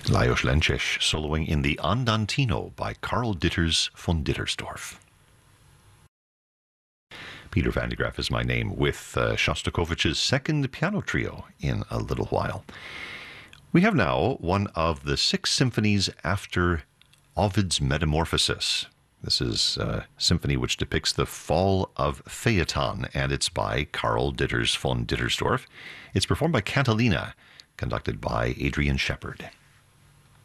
Lajos Lenches soloing in the Andantino by Karl Ditters von Dittersdorf. Peter van de Graaff is my name, with Shostakovich's second piano trio in a little while. We have now one of the 6 symphonies after Ovid's Metamorphosis. This is a symphony which depicts the fall of Phaeton, and it's by Karl Ditters von Dittersdorf. It's performed by Cantilena, conducted by Adrian Shepard.